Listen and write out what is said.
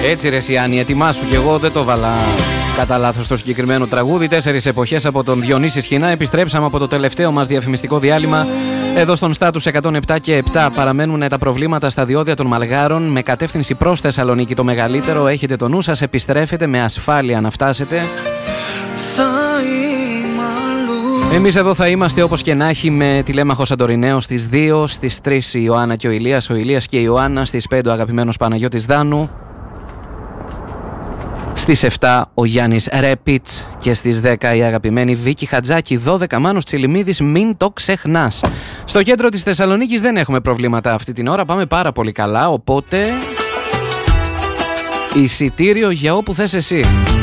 Έτσι ρε Ιάννη, ετοιμάσου, και εγώ δεν το βάλα κατά λάθος στο συγκεκριμένο τραγούδι. 4 εποχές από τον Διονύση Σχοινά. Επιστρέψαμε από το τελευταίο μας διαφημιστικό διάλειμμα. Εδώ στον Στάτους 107 και 7 παραμένουν τα προβλήματα στα διόδια των Μαλγάρων με κατεύθυνση προς Θεσσαλονίκη το μεγαλύτερο. Έχετε το νου σας, επιστρέφετε με ασφάλεια να φτάσετε. Εμείς εδώ θα είμαστε όπως και να έχει με τηλέμαχο Σαντοριναίο στις 2, στις 3 η Ιωάννα και ο Ηλίας, ο Ηλίας και η Ιωάννα, στις 5 ο αγαπημένος Παναγιώτης Δάνου, στις 7 ο Γιάννης Ρέπιτς και στις 10 η αγαπημένη Βίκη Χατζάκη. 12 Μάνος Τσιλιμίδης, μην το ξεχνάς. Στο κέντρο της Θεσσαλονίκης δεν έχουμε προβλήματα αυτή την ώρα, πάμε πάρα πολύ καλά, οπότε εισιτήριο για όπου θες εσύ.